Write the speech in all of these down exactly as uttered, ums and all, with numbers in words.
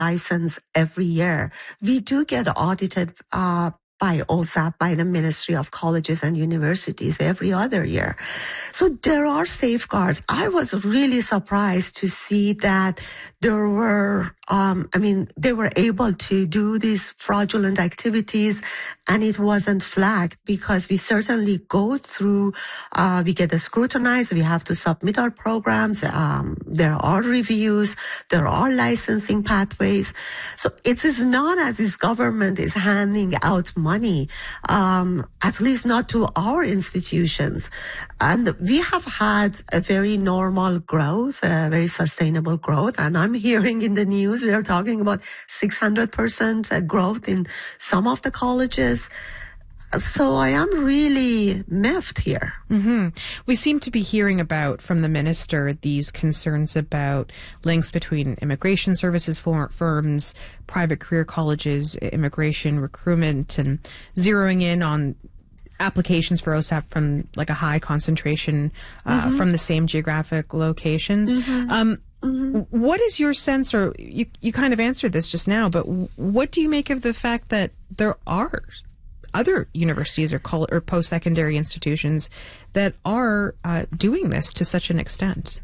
license every year. We do get audited uh, by O S A P, by the Ministry of Colleges and Universities every other year. So there are safeguards. I was really surprised to see that there were, um, I mean, they were able to do these fraudulent activities and it wasn't flagged because we certainly go through, uh, we get scrutinized, we have to submit our programs, um, there are reviews, there are licensing pathways. So it is not as if government is handing out money, um, at least not to our institutions. And we have had a very normal growth, a very sustainable growth. And I'm hearing in the news, we are talking about six hundred percent growth in some of the colleges. So I am really miffed here. Mm-hmm. We seem to be hearing about from the minister these concerns about links between immigration services for firms, private career colleges, immigration recruitment, and zeroing in on applications for O S A P from like a high concentration uh, mm-hmm. from the same geographic locations. Mm-hmm. Um, mm-hmm. What is your sense, or you, you kind of answered this just now, but what do you make of the fact that there are other universities or, col- or post-secondary institutions that are uh, doing this to such an extent?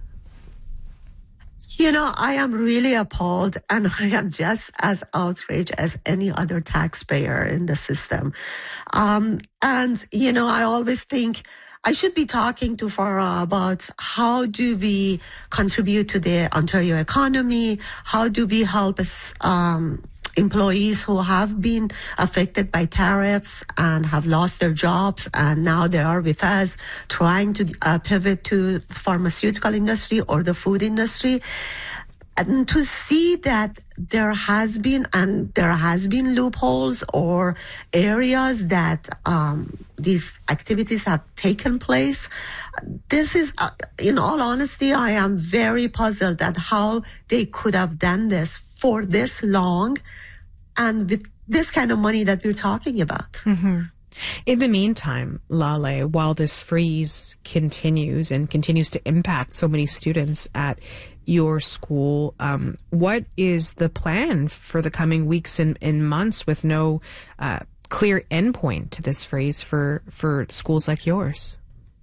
You know, I am really appalled and I am just as outraged as any other taxpayer in the system. Um, and, you know, I always think I should be talking to Farah about how do we contribute to the Ontario economy? How do we help us, um, employees who have been affected by tariffs and have lost their jobs, and now they are with us trying to uh, pivot to the pharmaceutical industry or the food industry. And to see that there has been, and there has been loopholes or areas that um, these activities have taken place, this is, uh, in all honesty, I am very puzzled at how they could have done this for this long and with this kind of money that we're talking about. Mm-hmm. In the meantime, Lale, while this freeze continues and continues to impact so many students at your school, um, what is the plan for the coming weeks and, and months with no uh, clear endpoint to this freeze for, for schools like yours?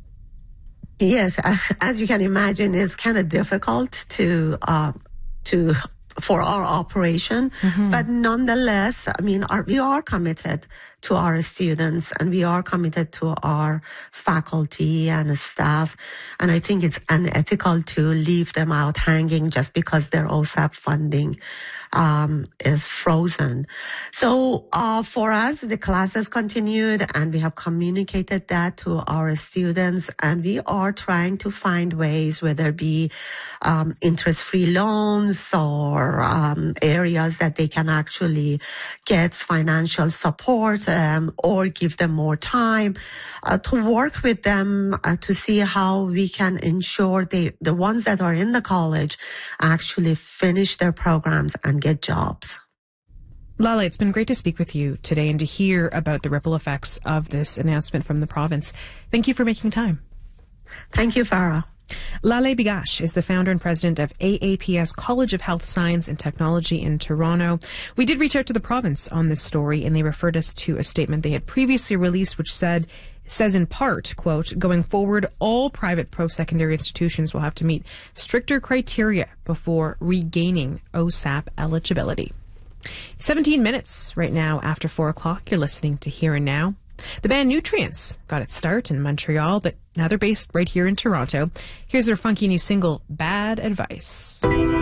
Yes, as you can imagine, it's kind of difficult to uh, to for our operation, mm-hmm. but nonetheless, I mean, our, we are committed to our students and we are committed to our faculty and staff. And I think it's unethical to leave them out hanging just because their O S A P funding um, is frozen. So uh, for us, the classes continued and we have communicated that to our students, and we are trying to find ways, whether it be um, interest-free loans or um, areas that they can actually get financial support, um, or give them more time uh, to work with them uh, to see how we can ensure they, the ones that are in the college actually finish their programs and get jobs. Lale, it's been great to speak with you today and to hear about the ripple effects of this announcement from the province. Thank you for making time. Thank you, Farah. Lale Bigash is the founder and president of A A P S College of Health Science and Technology in Toronto. We did reach out to the province on this story, and they referred us to a statement they had previously released, which said, says in part, quote, going forward, all private post-secondary institutions will have to meet stricter criteria before regaining O S A P eligibility. seventeen minutes right now after four o'clock. You're listening to Here and Now. The band Nutrients got its start in Montreal, but now they're based right here in Toronto. Here's their funky new single, Bad Advice.